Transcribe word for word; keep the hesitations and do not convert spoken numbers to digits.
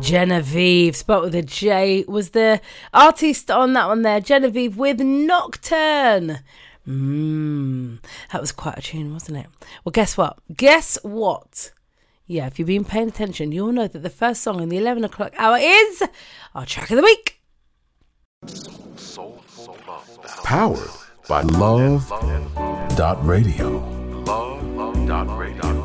Genevieve, spelled with a J, was the artist on that one there. Genevieve with Nocturne. Mmm, that was quite a tune, wasn't it? Well, guess what? Guess what? Yeah, if you've been paying attention, you'll know that the first song in the eleven o'clock hour is our track of the week. Powered by Love dot Radio. Love dot Radio.